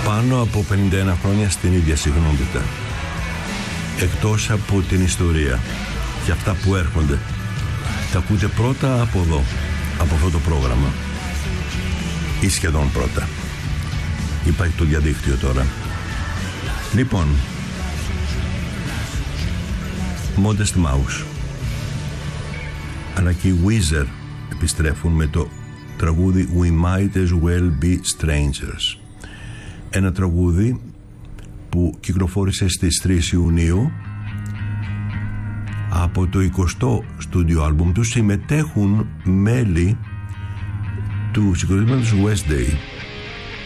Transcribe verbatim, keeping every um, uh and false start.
πάνω από πενήντα ένα χρόνια στην ίδια συχνότητα. Εκτός από την ιστορία και αυτά που έρχονται, τα ακούτε πρώτα από εδώ, από αυτό το πρόγραμμα, ή σχεδόν πρώτα. Υπάρχει το διαδίκτυο τώρα. Λοιπόν, Modest Mouse αλλά και οι Weezer επιστρέφουν με το τραγούδι We Might As Well Be Strangers, ένα τραγούδι που κυκλοφόρησε στις τρεις Ιουνίου. Από το εικοστό στούντιο άλμπουμ του συμμετέχουν μέλη του συγκροτήματος Wednesday,